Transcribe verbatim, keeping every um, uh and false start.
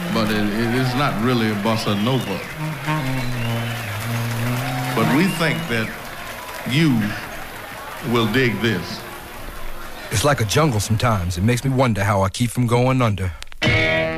but it, it is not really a bossa nova. But we think that you will dig this. It's like a jungle sometimes. It makes me wonder how I keep from going under.